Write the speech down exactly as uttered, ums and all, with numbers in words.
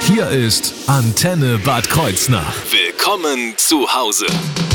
Hier ist Antenne Bad Kreuznach. Willkommen zu Hause.